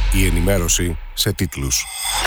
Η ενημέρωση σε τίτλους.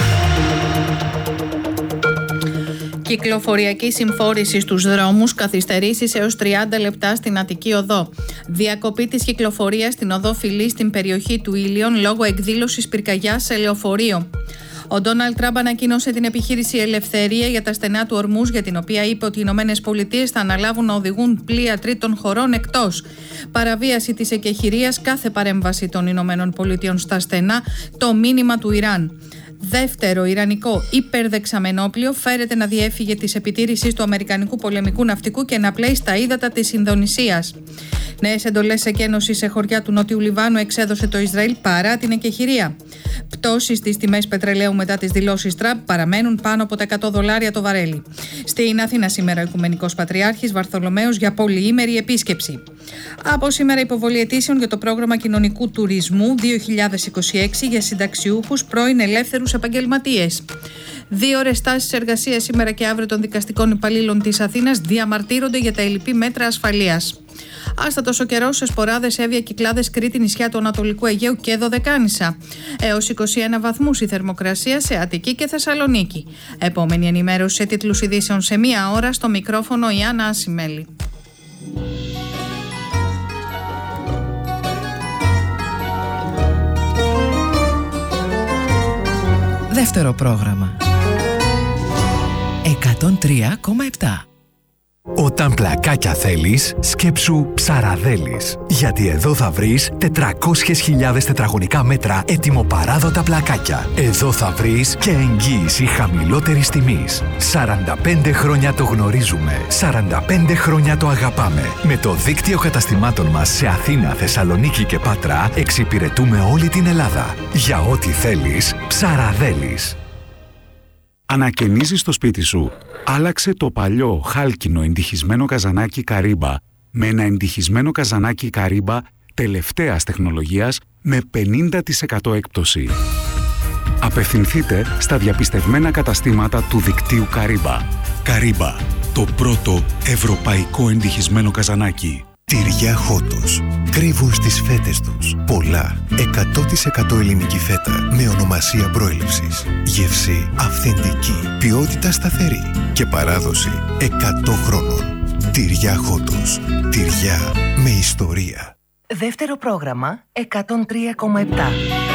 Κυκλοφοριακή συμφόρηση στους δρόμους, καθυστερήσεις έως 30 λεπτά στην Αττική Οδό. Διακοπή της κυκλοφορίας στην Οδό Φυλής στην περιοχή του Ήλιον λόγω εκδήλωσης πυρκαγιάς σε λεωφορείο. Ο Ντόναλντ Τραμπ ανακοίνωσε την επιχείρηση Ελευθερία για τα στενά του Ορμούζ, για την οποία είπε ότι οι ΗΠΑ θα αναλάβουν να οδηγούν πλοία τρίτων χωρών εκτός. Παραβίαση της εκεχηρίας, κάθε παρέμβαση των ΗΠΑ στα στενά, το μήνυμα του Ιράν. Δεύτερο ιρανικό υπερδεξαμενόπλιο φέρεται να διέφυγε της επιτήρησης του αμερικανικού πολεμικού ναυτικού και να πλέει στα ύδατα της Ινδονησίας. Νέες εντολές εκένωσης σε χωριά του Νότιου Λιβάνου εξέδωσε το Ισραήλ παρά την εκεχηρία. Πτώσεις στις τιμές πετρελαίου μετά τις δηλώσεις Τραμπ παραμένουν πάνω από τα $100 το βαρέλι. Στην Αθήνα σήμερα ο Οικουμενικός Πατριάρχης Βαρθολομαίος για πολυήμερη επίσκεψη. Από σήμερα υποβολή αιτήσεων για το πρόγραμμα κοινωνικού τουρισμού 2026 για συνταξιούχους πρώην ελεύθερους επαγγελματίες. 2 ώρες στάσεις εργασίας σήμερα και αύριο των δικαστικών υπαλλήλων της Αθήνας διαμαρτύρονται για τα ελλειπή μέτρα ασφαλείας. Άστατος ο καιρός σε Σποράδες, Εύβοια, Κυκλάδες, Κρήτη, νησιά του Ανατολικού Αιγαίου και Δωδεκάνησα. Έως 21 βαθμούς η θερμοκρασία σε Αττική και Θεσσαλονίκη. Επόμενη ενημέρωση σε τίτλους ειδήσεων σε 1 ώρα, στο μικρόφωνο η Άννα Ασημέλη. Δεύτερο πρόγραμμα 103,7. Όταν πλακάκια θέλεις, σκέψου Ψαραδέλης. Γιατί εδώ θα βρεις 400.000 τετραγωνικά μέτρα ετοιμοπαράδοτα πλακάκια. Εδώ θα βρεις και εγγύηση χαμηλότερης τιμής. 45 χρόνια το γνωρίζουμε. 45 χρόνια το αγαπάμε. Με το δίκτυο καταστημάτων μας σε Αθήνα, Θεσσαλονίκη και Πάτρα εξυπηρετούμε όλη την Ελλάδα. Για ό,τι θέλεις, Ψαραδέλης. Ανακαινίζεις το σπίτι σου. Άλλαξε το παλιό χάλκινο εντυχισμένο καζανάκι Καρύμπα με ένα εντυχισμένο καζανάκι Καρύμπα τελευταίας τεχνολογίας με 50% έκπτωση. Απευθυνθείτε στα διαπιστευμένα καταστήματα του δικτύου Καρύμπα. Καρύμπα, το πρώτο ευρωπαϊκό εντυχισμένο καζανάκι. Τυριά Χότος. Κρύβουν στις φέτες τους πολλά 100% ελληνική φέτα με ονομασία προέλευσης. Γεύση αυθεντική, ποιότητα σταθερή και παράδοση 100 χρόνων. Τυριά Χότος. Τυριά με ιστορία. Δεύτερο πρόγραμμα 103,7.